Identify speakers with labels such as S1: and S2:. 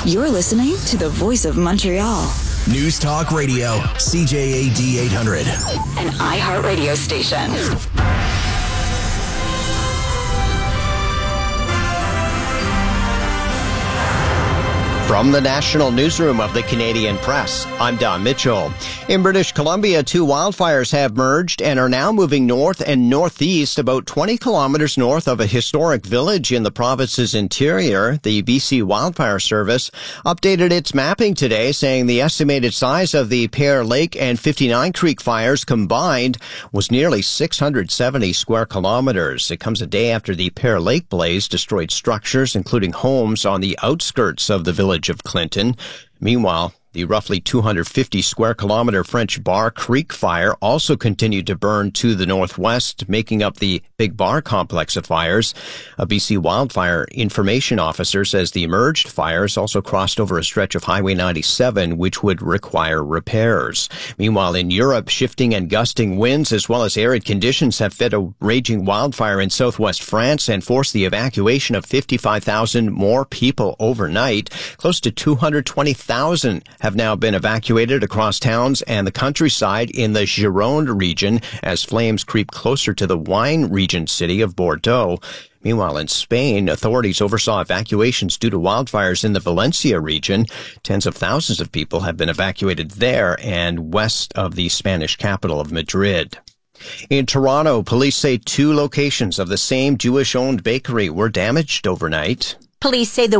S1: You're listening to the Voice of Montreal.
S2: News Talk Radio, CJAD 800.
S1: An iHeartRadio station.
S3: From the National Newsroom of the Canadian Press, I'm Don Mitchell. In British Columbia, 2 wildfires have merged and are now moving north and northeast about 20 kilometers north of a historic village in the province's interior. The BC Wildfire Service updated its mapping today, saying the estimated size of the Pear Lake and 59 Creek fires combined was nearly 670 square kilometers. It comes a day after the Pear Lake blaze destroyed structures, including homes on the outskirts of the village of Clinton. Meanwhile, the roughly 250 square kilometer French Bar Creek fire also continued to burn to the northwest, making up the Big Bar complex of fires. A BC wildfire information officer says the emerged fires also crossed over a stretch of Highway 97, which would require repairs. Meanwhile, in Europe, shifting and gusting winds as well as arid conditions have fed a raging wildfire in southwest France and forced the evacuation of 55,000 more people overnight. Close to 220,000 have now been evacuated across towns and the countryside in the Gironde region as flames creep closer to the wine region city of Bordeaux. Meanwhile, in Spain, authorities oversaw evacuations due to wildfires in the Valencia region. Tens of thousands of people have been evacuated there and west of the Spanish capital of Madrid. In Toronto, police say 2 locations of the same Jewish-owned bakery were damaged overnight.
S4: Police say the